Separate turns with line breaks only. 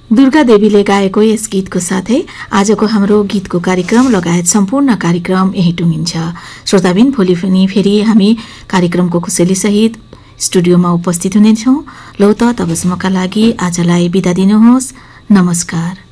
दुर्गा देवीले गाएको यस गीतको साथै आजको हाम्रो गीतको कार्यक्रम लगायत सम्पूर्ण कार्यक्रम यही टुङ्गिन्छ। श्रोताबिन, भोलि पनि फेरि हामी कार्यक्रमको कुशली सहित स्टुडियोमा उपस्थित हुनेछौँ। लौ त तबसम्मका लागि आजलाई बिदा दिनुहोस्। नमस्कार।